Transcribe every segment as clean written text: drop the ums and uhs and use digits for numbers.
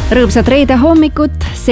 Rõõmsat reede hommikut,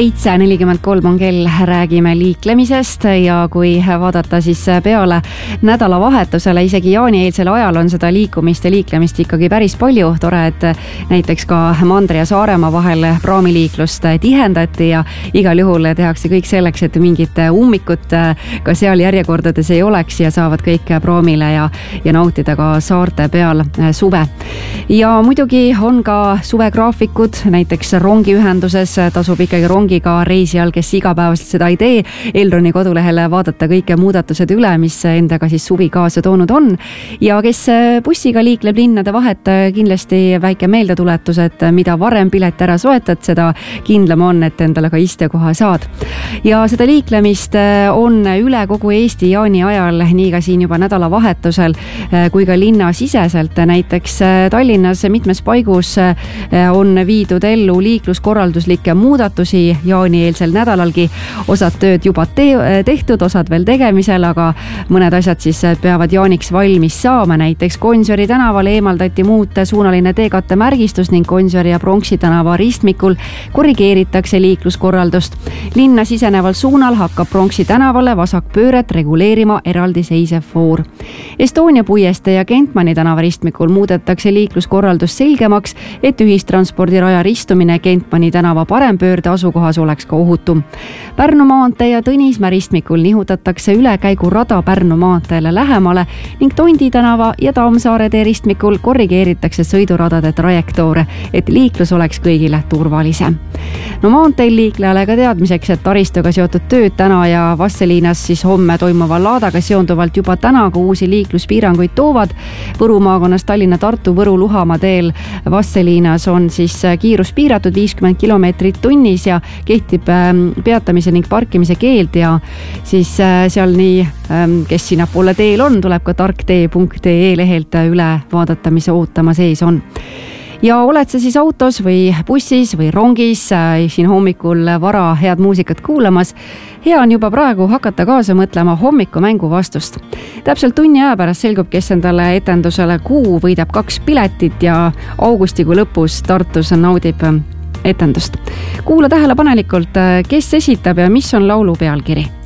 7:43 on kell, räägime liiklemisest ja kui vaadata siis peale nädalavahetusele, isegi jaanieelsel ajal on seda liikumist ja liiklemist ikkagi päris palju. Tore, et näiteks ka Mandri ja Saaremaa vahel praamiliiklust tihendati ja igal juhul tehakse kõik selleks, et mingit ummikut ka seal järjekordades ei oleks ja saavad kõik praamile ja nautida ka saarte peal suve. Ja muidugi on ka suvegraafikud, näiteks rongiühenduses tasub ikkagi rongiga reisijal, kes igapäevaselt seda ei tee, Elroni kodulehel vaadata kõike muudatused üle, mis endaga siis suvi kaasa toonud on. Ja kes bussiga liikleb linnade vahet, kindlasti väike meeldetuletus, et mida varem pilet ära soetad, seda kindlam on, et endale ka istekoha saad. Ja seda liiklemist on üle kogu Eesti jaani ajal, nii ka siin juba nädalavahetusel, kui ka linnasiseselt. Näiteks Tallinnas mitmes paigus on viidud ellu liikluskorralduslikke muudatusi jaanieelsel nädalalgi. Osad tööd juba tehtud, osad veel tegemisel, aga mõned asjad siis peavad jaaniks valmis saama. Näiteks Gonsiori tänaval eemaldati suunaline teekatte märgistus ning Gonsiori ja Pronksi tänava ristmikul korrigeeritakse liikluskorraldust. Linna siseneval suunal hakkab Pronksi tänavale vasakpööret reguleerima eraldiseisev voor. Estonia puiestee ja Kentmani tänava ristmikul muudetakse liikluskorraldus selgemaks, et ühistranspordiraja ristumine Kentmani tänava parempöörde asukohas oleks ka ohutum. Pärnu maantee ja Tõnismäe ristmikul nihutatakse ülekäigurada Pärnu maanteele lähemale ning Tondi tänava ja Tammsaare tee ristmikul korrigeeritakse sõiduradade trajektoore, et liiklus oleks kõigile turvalisem. No maanteel liiklejale ka teadmiseks, et taristuga seotud tööd täna ja Vastseliinas siis homme toimuva laadaga seonduvalt juba täna ka uusi liikluspiiranguid toovad. Võru maakonnas Tallinna-Tartu Võru-Luhamaa teel Vastseliinas on siis kiirus piiratud 50 kilomeetrit tunnis ja kehtib peatamise ning parkimise keeld ja siis seal nii, kes sinnapoole teel on, tuleb ka tarktee.ee lehelt üle vaadata, mis ootama sees on. Ja oled sa siis autos või bussis või rongis siin hommikul vara head muusikat kuulamas, hea on juba praegu hakata kaasa mõtlema hommikumängu vastust. Täpselt tunni aja pärast selgub, kes endale etendusele Kuu võidab 2 piletit ja augustikuu lõpus Tartus naudib etendust. Kuula tähelepanelikult, kes esitab ja mis on laulu pealkiri.